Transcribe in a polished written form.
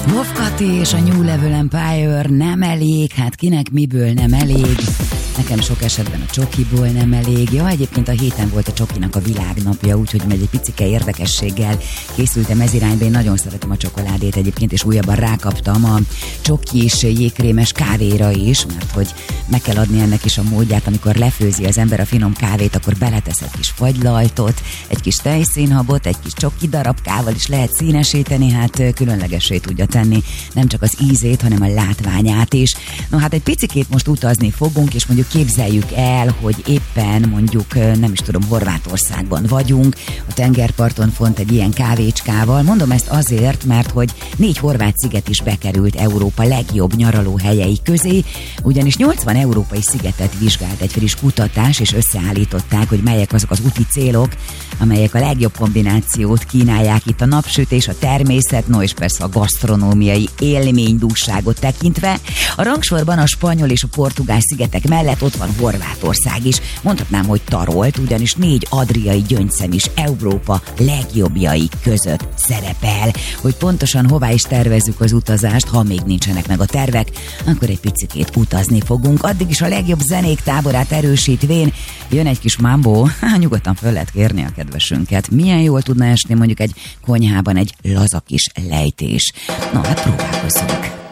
Wolf Kati és a New Level Empire nem elég, hát kinek miből nem elég. Nekem sok esetben a csokiból nem elég. Ja, egyébként a héten volt a csokinak a világnapja, úgyhogy egy picike érdekességgel készültem ez irányba. Én nagyon szeretem a csokoládét egyébként, és újabban rákaptam a csokis jégkrémes kávéra is, mert hogy meg kell adni ennek is a módját, amikor lefőzi az ember a finom kávét, akkor beletesz egy kis fagylaltot, egy kis tejszínhabot, egy kis csoki darabkával is lehet színesíteni, hát különlegessé tudja tenni nem csak az ízét, hanem a látványát is. No hát egy picikét most utazni fogunk, és mondjuk képzeljük el, hogy éppen mondjuk nem is tudom, Horvátországban vagyunk, a tengerparton font egy ilyen kávécskával. Mondom ezt azért, mert hogy 4 horvát sziget is bekerült Európa legjobb nyaralóhelyei közé, ugyanis 80 európai szigetet vizsgált egy friss kutatás, és összeállították, hogy melyek azok az úti célok, amelyek a legjobb kombinációt kínálják itt a napsütés, a természet, no és persze a gasztronómiai élménydússágot tekintve. A rangsorban a spanyol és a portugál szigetek mellett ott van Horvátország is. Mondhatnám, hogy tarolt, ugyanis 4 adriai gyöngyszem is Európa legjobbjai között szerepel. Hogy pontosan hová is tervezzük az utazást, ha még nincsenek meg a tervek, akkor egy picikét utazni fogunk. Addig is a legjobb zenék táborát erősítvén jön egy kis mambo, nyugodtan föl lehet kérni a kedvesünket. Milyen jól tudna esni mondjuk egy konyhában egy laza kis lejtés. No, hát próbálkozzunk.